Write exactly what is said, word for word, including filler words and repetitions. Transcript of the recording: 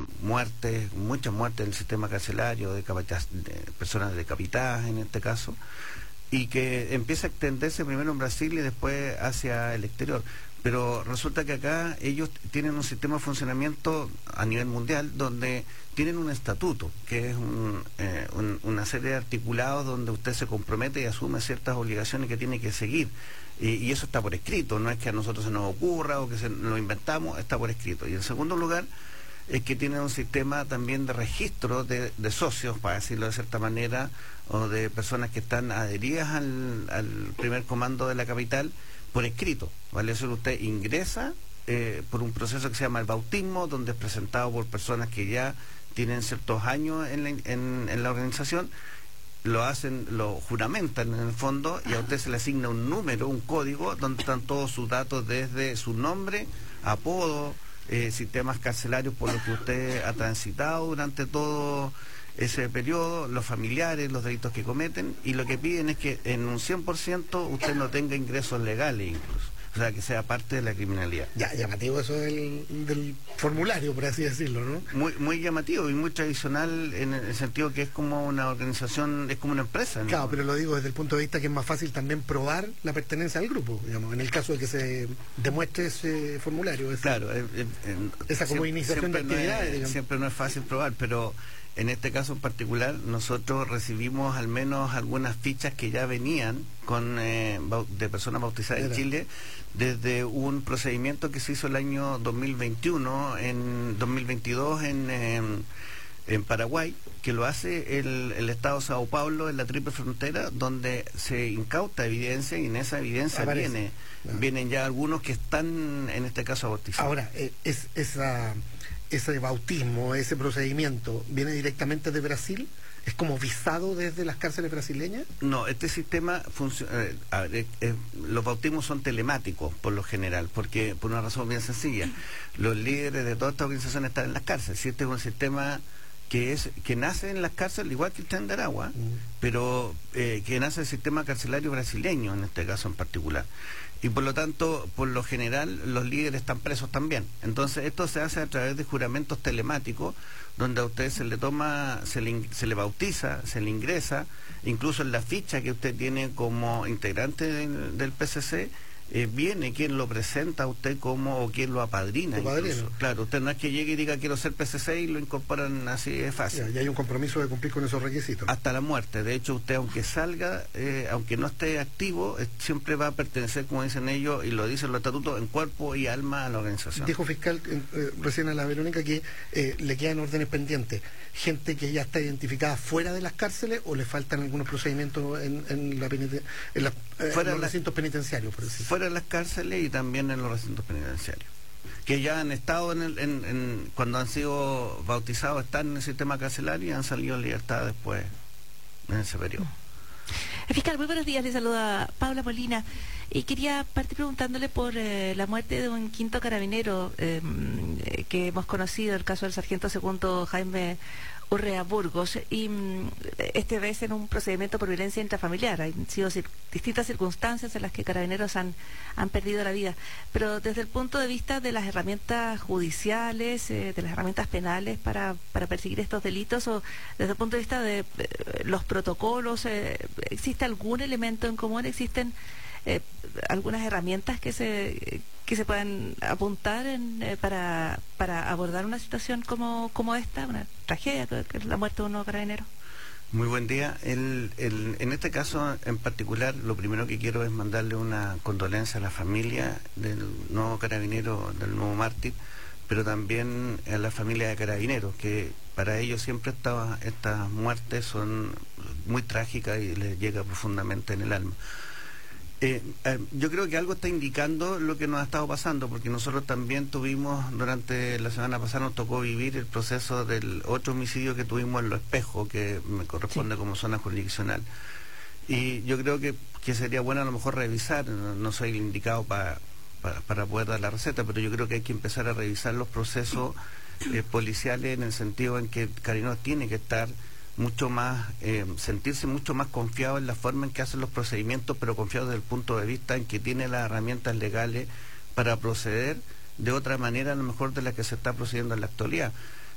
muertes, muchas muertes en el sistema carcelario, de, de personas decapitadas en este caso, y que empieza a extenderse primero en Brasil y después hacia el exterior. Pero resulta que acá ellos tienen un sistema de funcionamiento a nivel mundial donde tienen un estatuto, que es un, eh, un, una serie de articulados donde usted se compromete y asume ciertas obligaciones que tiene que seguir. Y, y eso está por escrito, no es que a nosotros se nos ocurra o que se lo inventamos, está por escrito. Y en segundo lugar, es que tienen un sistema también de registro de, de socios, para decirlo de cierta manera, o de personas que están adheridas al, al primer comando de la capital, por escrito, ¿vale? Eso usted ingresa eh, por un proceso que se llama el bautismo, donde es presentado por personas que ya tienen ciertos años en la, en, en la organización, lo hacen, lo juramentan en el fondo, y a usted se le asigna un número, un código, donde están todos sus datos desde su nombre, apodo, eh, sistemas carcelarios por los que usted ha transitado durante todo ese periodo, los familiares, los delitos que cometen, y lo que piden es que en un cien por ciento usted no tenga ingresos legales incluso, o sea, que sea parte de la criminalidad. Ya, llamativo eso del, del formulario, por así decirlo, ¿no? Muy muy llamativo y muy tradicional en el sentido que es como una organización, es como una empresa, ¿no? Claro, pero lo digo desde el punto de vista que es más fácil también probar la pertenencia al grupo, digamos, en el caso de que se demuestre ese formulario. Ese, claro, eh, eh, esa como siempre, iniciación siempre de actividades, no es, digamos. Siempre no es fácil probar, pero en este caso en particular nosotros recibimos al menos algunas fichas que ya venían con eh, de personas bautizadas en Chile desde un procedimiento que se hizo el año dos mil veintiuno, en dos mil veintidós en, en, en Paraguay, que lo hace el, el Estado de Sao Paulo en la triple frontera, donde se incauta evidencia y en esa evidencia Aparece. viene, Claro. vienen ya algunos que están en este caso bautizados. Ahora, eh, es, esa... ese bautismo, ese procedimiento, ¿viene directamente de Brasil? ¿Es como visado desde las cárceles brasileñas? No, este sistema funciona. Eh, a ver, eh, eh, los bautismos son telemáticos por lo general, porque por una razón bien sencilla. Los líderes de todas estas organizaciones están en las cárceles. Si este es un sistema que es que nace en las cárceles, igual que el Tren de Aragua, mm. pero eh, que nace el sistema carcelario brasileño, en este caso en particular. Y por lo tanto, por lo general, los líderes están presos también. Entonces, esto se hace a través de juramentos telemáticos, donde a usted se le toma, se le, se le bautiza, se le ingresa, incluso en la ficha que usted tiene como integrante del, del P C C, eh, viene quien lo presenta a usted como, o quien lo apadrina. Incluso. Claro, usted no es que llegue y diga quiero ser P C C y lo incorporan así de fácil. Ya, y hay un compromiso de cumplir con esos requisitos. Hasta la muerte. De hecho, usted aunque salga, eh, aunque no esté activo, eh, siempre va a pertenecer, como dicen ellos, y lo dicen los estatutos, en cuerpo y alma a la organización. Dijo fiscal eh, recién a la Verónica que eh, le quedan órdenes pendientes. ¿Gente que ya está identificada fuera de las cárceles o le faltan algunos procedimientos en, en, la peniten en, la, eh, en los recintos penitenciarios, por decirlo? Fuera de las cárceles y también en los recintos penitenciarios, que ya han estado en, el, en, en cuando han sido bautizados, están en el sistema carcelario y han salido en libertad después en ese periodo. Fiscal, muy buenos días, le saluda Paula Molina y quería partir preguntándole por eh, la muerte de un quinto carabinero eh, que hemos conocido, el caso del sargento segundo Jaime Urrea Burgos, y mm, este vez en un procedimiento por violencia intrafamiliar. Han sido cir distintas circunstancias en las que carabineros han, han perdido la vida, pero desde el punto de vista de las herramientas judiciales, eh, de las herramientas penales para, para perseguir estos delitos, o desde el punto de vista de eh, los protocolos, eh, ¿existe algún elemento en común? ¿Existen eh, algunas herramientas que se que se puedan apuntar en, eh, para, para abordar una situación como, como esta, una tragedia, que, que es la muerte de un nuevo carabinero? Muy buen día. El, el, en este caso en particular, lo primero que quiero es mandarle una condolencia a la familia del nuevo carabinero, del nuevo mártir, pero también a la familia de carabineros, que para ellos siempre esta, estas muertes son muy trágicas y les llega profundamente en el alma. Eh, eh, yo creo que algo está indicando lo que nos ha estado pasando, porque nosotros también tuvimos, durante la semana pasada nos tocó vivir el proceso del otro homicidio que tuvimos en Los Espejos, que me corresponde sí. como zona jurisdiccional. Y yo creo que, que sería bueno a lo mejor revisar, no, no soy el indicado para, para, para poder dar la receta, pero yo creo que hay que empezar a revisar los procesos eh, policiales, en el sentido en que el carabinero tiene que estar mucho más, eh, sentirse mucho más confiado en la forma en que hacen los procedimientos, pero confiado desde el punto de vista en que tiene las herramientas legales para proceder de otra manera a lo mejor de la que se está procediendo en la actualidad.